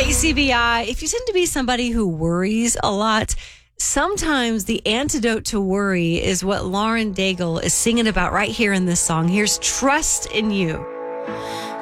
KCBI. If you tend to be somebody who worries a lot, sometimes the antidote to worry is what Lauren Daigle is singing about right here in this song. Here's Trust in You.